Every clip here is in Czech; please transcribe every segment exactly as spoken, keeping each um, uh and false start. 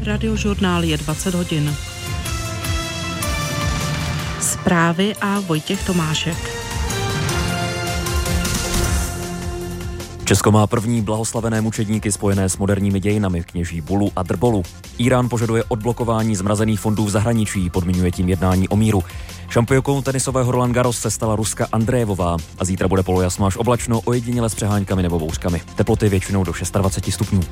Radiožurnál je dvacet hodin. Zprávy a Vojtěch Tomášek. Česko má první blahoslavené mučedníky spojené s moderními dějinami, kněží Bulu a Drbolu. Irán požaduje odblokování zmrazených fondů v zahraničí, podmiňuje tím jednání o míru. Šampionkou tenisového Roland Garros se stala Ruska Andrejevová a zítra bude polojasno až oblačno, ojediněle s přeháňkami nebo bouřkami. Teploty většinou do dvacet šest stupňů.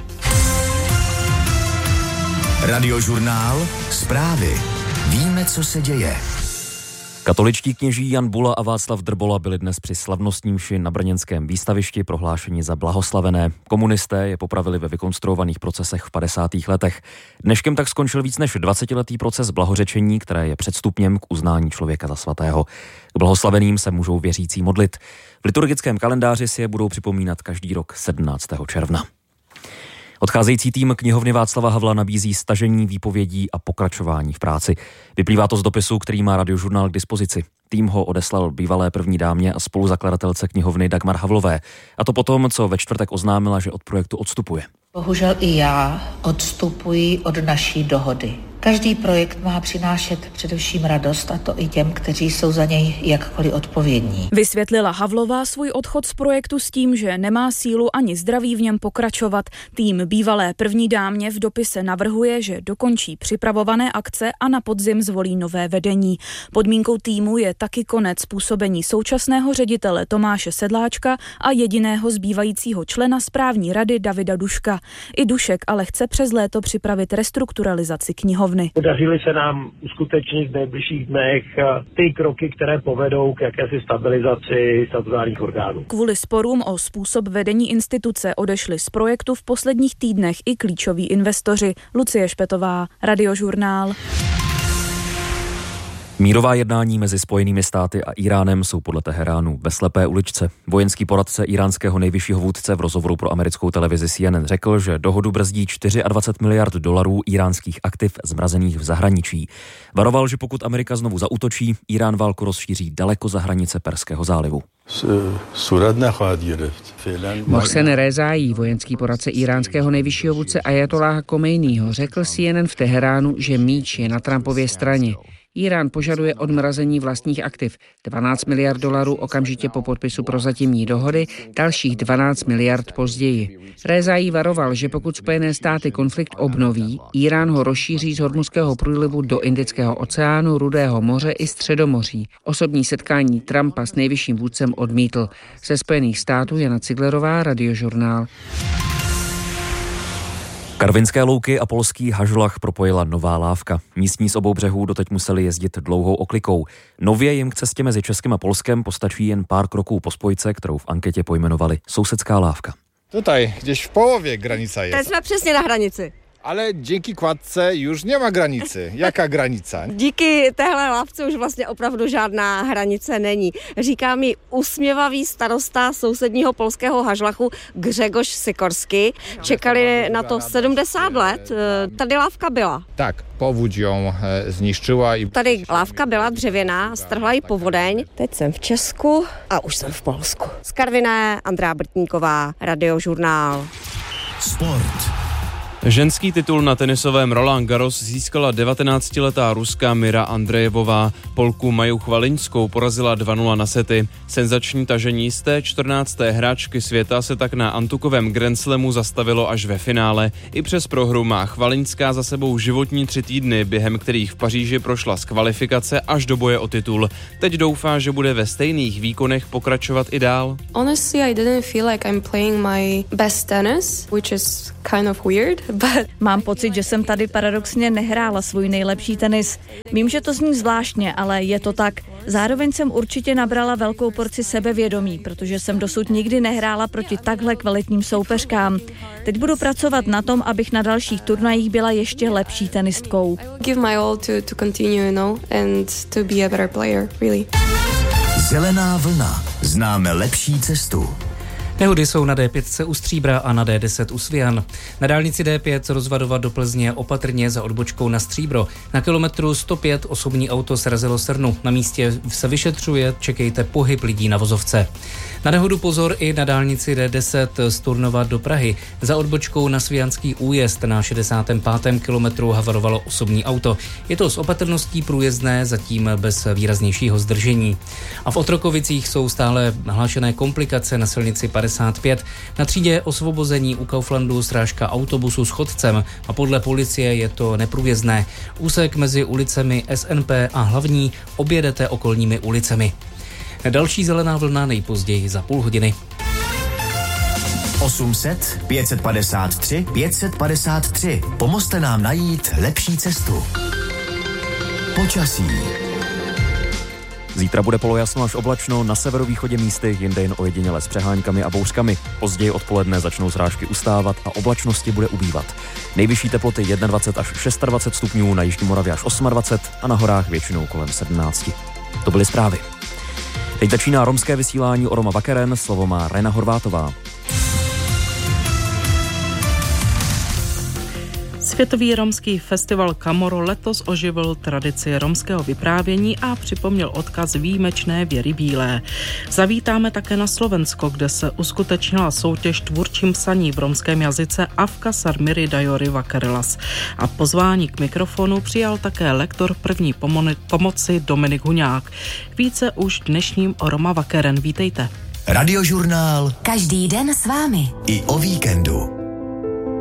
Radiožurnál, zprávy. Víme, co se děje. Katoličtí kněží Jan Bula a Václav Drbola byli dnes při slavnostní mši na brněnském výstavišti prohlášeni za blahoslavené. Komunisté je popravili ve vykonstruovaných procesech v padesátých letech. Dneškem tak skončil víc než dvacetiletý proces blahořečení, které je předstupněm k uznání člověka za svatého. K blahoslaveným se můžou věřící modlit. V liturgickém kalendáři si je budou připomínat každý rok sedmnáctého června. Odcházející tým knihovny Václava Havla nabízí stažení výpovědí a pokračování v práci. Vyplývá to z dopisu, který má Radiožurnál k dispozici. Tým ho odeslal bývalé první dámě a spoluzakladatelce knihovny Dagmar Havlové. A to potom, co ve čtvrtek oznámila, že od projektu odstupuje. Bohužel i já odstupuji od naší dohody. Každý projekt má přinášet především radost, a to i těm, kteří jsou za něj jakkoliv odpovědní. Vysvětlila Havlová svůj odchod z projektu s tím, že nemá sílu ani zdraví v něm pokračovat. Tým bývalé první dámě v dopise navrhuje, že dokončí připravované akce a na podzim zvolí nové vedení. Podmínkou týmu je taky konec působení současného ředitele Tomáše Sedláčka a jediného zbývajícího člena správní rady Davida Duška. I Dušek ale chce přes léto připravit restrukturalizaci knihovny. Podařily se nám uskutečnit v nejbližších dnech ty kroky, které povedou k jakési stabilizaci statutárních orgánů. Kvůli sporům o způsob vedení instituce odešli z projektu v posledních týdnech i klíčoví investoři. Lucie Špetová, Radiožurnál. Mírová jednání mezi Spojenými státy a Iránem jsou podle Teheránu ve slepé uličce. Vojenský poradce iránského nejvyššího vůdce v rozhovoru pro americkou televizi C N N řekl, že dohodu brzdí dvacet čtyři miliard dolarů iránských aktiv zmrazených v zahraničí. Varoval, že pokud Amerika znovu zaútočí, Irán válku rozšíří daleko za hranice Perského zálivu. Mohsen Rezaí, vojenský poradce iránského nejvyššího vůdce Ajatolláha Komejního, řekl C N N v Teheránu, že míč je na Trumpově straně. Irán požaduje odmrazení vlastních aktiv. dvanáct miliard dolarů okamžitě po podpisu prozatímní dohody, dalších dvanáct miliard později. Rezaí varoval, že pokud Spojené státy konflikt obnoví, Irán ho rozšíří z Hormuzského průlivu do Indického oceánu, Rudého moře i Středomoří. Osobní setkání Trumpa s nejvyšším vůdcem odmítl. Ze Spojených států Jana Ciglerová, Radiožurnál. Karvinské louky a polský Hažlach propojila nová lávka. Místní z obou břehů doteď museli jezdit dlouhou oklikou. Nově jim k cestě mezi Českem a Polskem postačí jen pár kroků po spojce, kterou v anketě pojmenovali Sousedská lávka. Tutaj, gdzieś v połowie granica jest. Teď jsme přesně na hranici. Ale díky kładce už nemá granici. Jaká granica? Díky téhle lávce už vlastně opravdu žádná hranice není. Říká mi usměvavý starosta sousedního polského Hažlachu Grzegorz Sikorsky. Čekali na to sedmdesát let. Tady lávka byla. Tak, povuď ją zničila. I... Tady lávka byla dřevěná, strhla ji povodeň. Teď jsem v Česku a už jsem v Polsku. Z Karviné, Andrea Brtníková, Radiožurnál. Sport. Ženský titul na tenisovém Roland Garros získala devatenáctiletá Ruska Mira Andrejevová. Polku Maju Chvaliňskou porazila dva nula na sety. Senzační tažení z té čtrnácté hráčky světa se tak na antukovém Grand Slamu zastavilo až ve finále. I přes prohru má Chvaliňská za sebou životní tři týdny, během kterých v Paříži prošla z kvalifikace až do boje o titul. Teď doufá, že bude ve stejných výkonech pokračovat i dál. Honestly, I didn't feel like I'm playing my best tennis, which is kind of weird. Mám pocit, že jsem tady paradoxně nehrála svůj nejlepší tenis. Vím, že to zní zvláštně, ale je to tak. Zároveň jsem určitě nabrala velkou porci sebevědomí, protože jsem dosud nikdy nehrála proti takhle kvalitním soupeřkám. Teď budu pracovat na tom, abych na dalších turnajích byla ještě lepší tenistkou. Give my all to to continue, you know, and to be a better player, really. Zelená vlna. Známe lepší cestu. Nehody jsou na D pět u Stříbra a na D deset u Svijan. Na dálnici D pět rozvadovat do Plzně opatrně za odbočkou na Stříbro. Na kilometru sto pět osobní auto srazilo srnu. Na místě se vyšetřuje, čekejte pohyb lidí na vozovce. Na nehodu pozor i na dálnici D deset z Turnova do Prahy. Za odbočkou na Svijanský újezd na šedesátém pátém kilometru havarovalo osobní auto. Je to s opatrností průjezdné, zatím bez výraznějšího zdržení. A v Otrokovicích jsou stále hlášené komplikace na silnici padesát pět. Na třídě Osvobození u Kauflandu srážka autobusu s chodcem a podle policie je to neprůjezdné. Úsek mezi ulicemi S N P a Hlavní objedete okolními ulicemi. Další zelená vlna nejpozději za půl hodiny. osm set, pět set padesát tři, pět set padesát tři. Pomozte nám najít lepší cestu. Počasí. Zítra bude polojasno až oblačno, na severovýchodě místy, jinde jen ojediněle s přeháňkami a bouřkami. Později odpoledne začnou srážky ustávat a oblačnosti bude ubývat. Nejvyšší teploty dvacet jedna až dvacet šest stupňů, na jižní Moravě až dvacet osm a na horách většinou kolem sedmnáct. To byly zprávy. Teď začíná romské vysílání o Roma Vakeren, slovo má Rena Horvátová. Světový romský festival Kamoro letos oživil tradici romského vyprávění a připomněl odkaz výjimečné Věry Bílé. Zavítáme také na Slovensko, kde se uskutečnila soutěž tvůrčím psaní v romském jazyce Avka Sarmiri Dajory Vakerelas. A pozvání k mikrofonu přijal také lektor první pomo- pomoci Dominik Huňák. Více už dnešním o Roma Vakeren. Vítejte. Radiožurnál. Každý den s vámi. I o víkendu.